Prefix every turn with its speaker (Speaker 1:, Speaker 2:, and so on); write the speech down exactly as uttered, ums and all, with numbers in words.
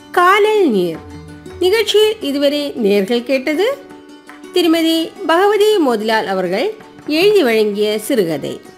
Speaker 1: கானல் நீர் நிகழ்ச்சியில் இதுவரை நேர்கள் கேட்டது திருமதி பகவதி மோதிலால் அவர்கள் எழுதி வழங்கிய சிறுகதை.